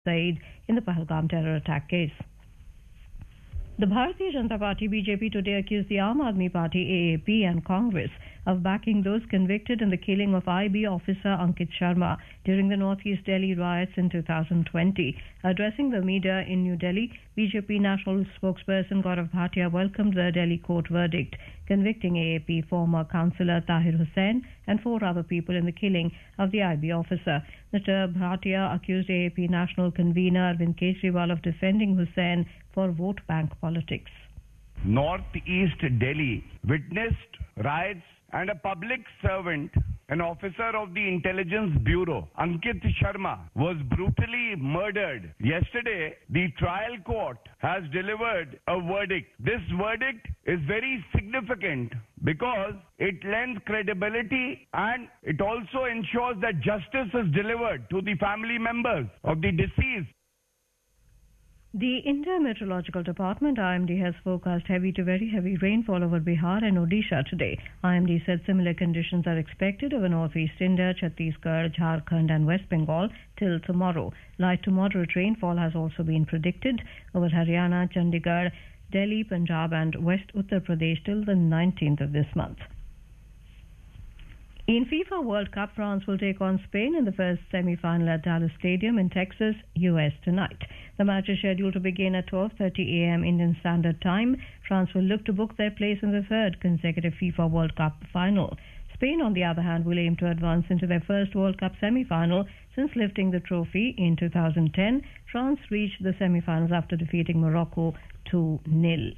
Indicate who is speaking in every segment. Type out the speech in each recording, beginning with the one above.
Speaker 1: Saeed in the Pahalgam terror attack case. The Bharatiya Janata Party BJP today accused the Aam Aadmi Party AAP and Congress of backing those convicted in the killing of IB officer Ankit Sharma during the Northeast Delhi riots in 2020. Addressing the media in New Delhi, BJP national spokesperson Gaurav Bhatia welcomed the Delhi court verdict, convicting AAP former councillor Tahir Hussain and 4 other people in the killing of the IB officer. Mr. Bhatia accused AAP national convener Arvind Kejriwal of defending Hussain for vote bank politics.
Speaker 2: Northeast Delhi witnessed riots and a public servant, an officer of the Intelligence Bureau, Ankit Sharma, was brutally murdered. Yesterday, the trial court has delivered a verdict. This verdict is very significant because it lends credibility and it also ensures that justice is delivered to the family members of the deceased.
Speaker 1: The India Meteorological Department IMD has forecast heavy to very heavy rainfall over Bihar and Odisha today. IMD said similar conditions are expected over northeast India, Chhattisgarh, Jharkhand and West Bengal till tomorrow. Light to moderate rainfall has also been predicted over Haryana, Chandigarh, Delhi, Punjab and West Uttar Pradesh till the 19th of this month. In FIFA World Cup, France will take on Spain in the first semi-final at Dallas Stadium in Texas, US tonight. The match is scheduled to begin at 12:30 a.m. Indian Standard Time. France will look to book their place in the third consecutive FIFA World Cup final. Spain, on the other hand, will aim to advance into their first World Cup semi-final since lifting the trophy in 2010. France reached the semi-finals after defeating Morocco 2-0.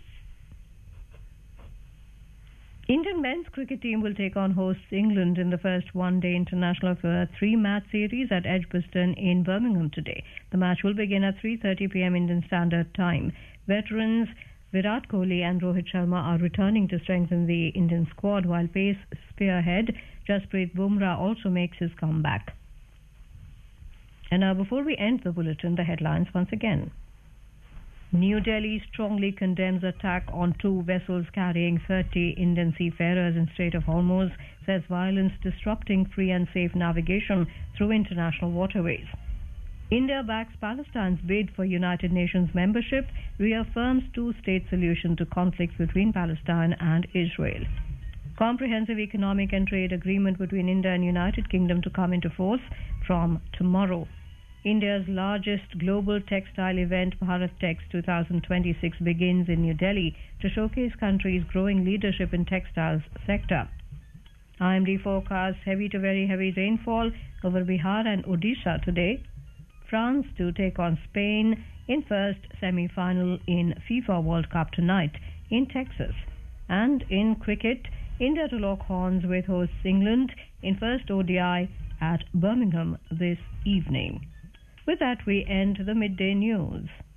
Speaker 1: Indian men's cricket team will take on hosts England in the first one-day international of a 3-match series at Edgbaston in Birmingham today. The match will begin at 3:30 p.m. Indian Standard Time. Veterans Virat Kohli and Rohit Sharma are returning to strengthen the Indian squad, while pace spearhead Jasprit Bumrah also makes his comeback. And now, before we end the bulletin, the headlines once again. New Delhi strongly condemns attack on 2 vessels carrying 30 Indian seafarers in Strait of Hormuz, says violence disrupting free and safe navigation through international waterways. India backs Palestine's bid for United Nations membership, reaffirms 2-state solution to conflicts between Palestine and Israel. Comprehensive economic and trade agreement between India and United Kingdom to come into force from tomorrow. India's largest global textile event, Bharat Tex 2026, begins in New Delhi to showcase country's growing leadership in textiles sector. IMD forecasts heavy to very heavy rainfall over Bihar and Odisha today. France to take on Spain in first semi-final in FIFA World Cup tonight in Texas. And in cricket, India to lock horns with hosts England in first ODI at Birmingham this evening. With that, we end the midday news.